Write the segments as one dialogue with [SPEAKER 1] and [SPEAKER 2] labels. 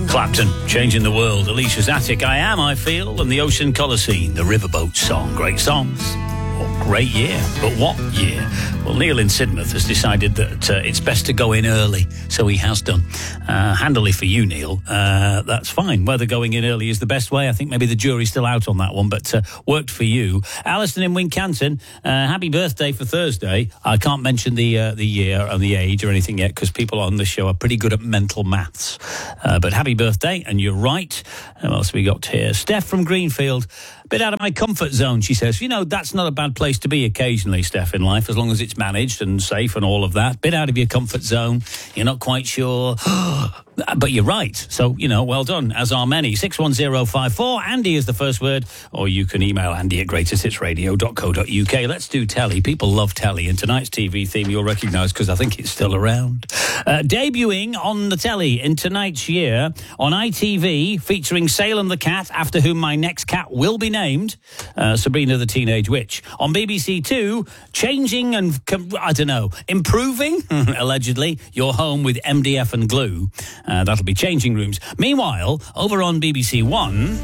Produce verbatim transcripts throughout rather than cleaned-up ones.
[SPEAKER 1] Clapton, Changing the World. Alicia's Attic, I Am, I Feel, and the Ocean Colour Scene, the Riverboat Song. Great songs. Oh, great year. But what year? Well, Neil in Sidmouth has decided that uh, it's best to go in early, so he has done. Uh, handily for you, Neil. Uh, that's fine. Whether going in early is the best way, I think maybe the jury's still out on that one, but uh, worked for you. Alison in Wincanton, uh, happy birthday for Thursday. I can't mention the uh, the year and the age or anything yet because people on the show are pretty good at mental maths. Uh, but happy birthday, and you're right. Who else have we got here? Steph from Greenfield. Bit out of my comfort zone, she says. You know, that's not a bad place to be occasionally, Steph, in life, as long as it's managed and safe and all of that. Bit out of your comfort zone. You're not quite sure. But you're right. So, you know, well done, as are many. six one zero five four. Andy is the first word. Or you can email Andy at greatest hits radio dot co dot uk. Let's do telly. People love telly. And tonight's T V theme you'll recognise because I think it's still around. Uh, debuting on the telly in tonight's year on I T V, featuring Salem the Cat, after whom my next cat will be named, uh, Sabrina the Teenage Witch. On B B C Two, changing and, I don't know, improving, allegedly, your home with M D F and glue. Uh, that'll be Changing Rooms. Meanwhile, over on B B C One...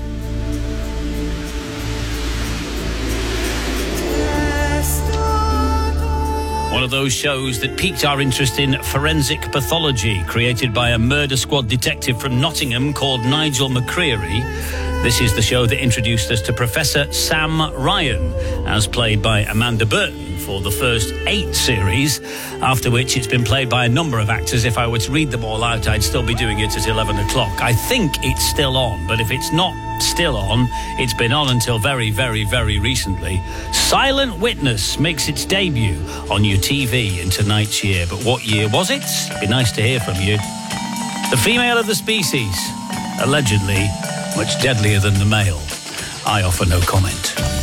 [SPEAKER 1] one of those shows that piqued our interest in forensic pathology, created by a murder squad detective from Nottingham called Nigel McCreary. This is the show that introduced us to Professor Sam Ryan, as played by Amanda Burton for the first eight series, after which it's been played by a number of actors. If I were to read them all out, I'd still be doing it at eleven o'clock. I think it's still on, but if it's not still on, it's been on until very, very, very recently. Silent Witness makes its debut on your T V in tonight's year. But what year was it? It'd be nice to hear from you. The female of the species, allegedly much deadlier than the male. I offer no comment.